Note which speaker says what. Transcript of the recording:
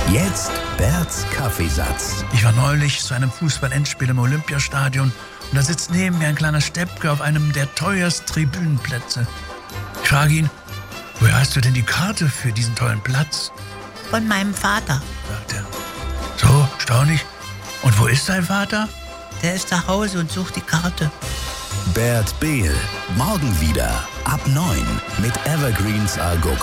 Speaker 1: Jetzt Berts Kaffeesatz.
Speaker 2: Ich war neulich zu einem Fußball-Endspiel im Olympiastadion und da sitzt neben mir ein kleiner Steppke auf einem der teuersten Tribünenplätze. Ich frage ihn, woher hast du denn die Karte für diesen tollen Platz?
Speaker 3: Von meinem Vater.
Speaker 2: Sagt er. So, staunlich. Und wo ist dein Vater?
Speaker 3: Der ist zu Hause und sucht die Karte.
Speaker 1: Bert Behl. Morgen wieder ab 9 mit Evergreens Al Gurke.